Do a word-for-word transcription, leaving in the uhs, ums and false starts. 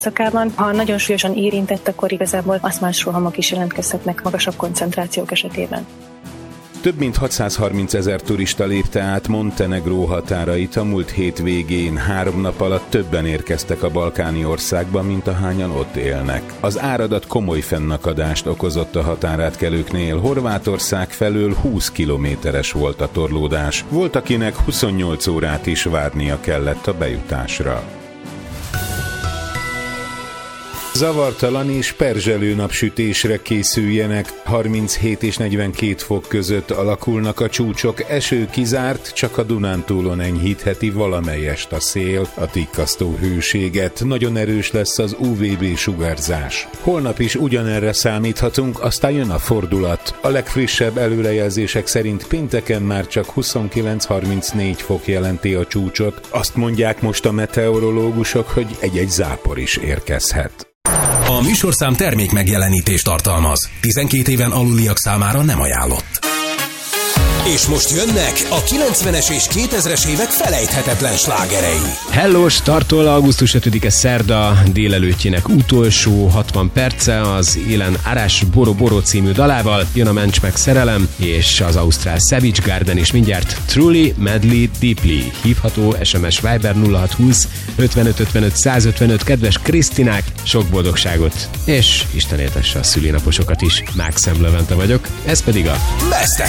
szakában. Ha nagyon súlyosan érintett, akkor igazából aszmás rohamok is jelentkezhetnek magasabb koncentrációk esetében. Több mint hatszázharmincezer turista lépte át Montenegró határait a múlt hét végén. Három nap alatt többen érkeztek a balkáni országba, mint ahányan ott élnek. Az áradat komoly fennakadást okozott a határátkelőknél. Horvátország felől húsz kilométeres volt a torlódás. Volt, akinek huszonnyolc órát is várnia kellett a bejutásra. Zavartalan és perzselő napsütésre készüljenek, harminchét és negyvenkét fok között alakulnak a csúcsok, eső kizárt, csak a Dunántúlon enyhítheti valamelyest a szél a tikkasztó hőséget, nagyon erős lesz az u vé bé sugárzás. Holnap is ugyanerre számíthatunk, aztán jön a fordulat. A legfrissebb előrejelzések szerint pénteken már csak huszonkilenc-harmincnégy fok jelenti a csúcsot, azt mondják most a meteorológusok, hogy egy-egy zápor is érkezhet. A műsorszám termék megjelenítést tartalmaz. tizenkét éven aluliak számára nem ajánlott. És most jönnek a kilencvenes és kétezres évek felejthetetlen slágerei. Hello, startol augusztus ötödike szerda délelőttjének utolsó hatvan perce az élen Arás Boro Boro című dalával, jön a Mencs meg szerelem és az ausztrál Savage Garden is mindjárt Truly, Madly, Deeply. Hívható es em es Viber nulla hatszázhúsz ötvenöt ötvenöt százötvenöt. Kedves Krisztinák, sok boldogságot, és Isten éltesse a szülinaposokat is. Mákszem Levente vagyok, ez pedig a Best ef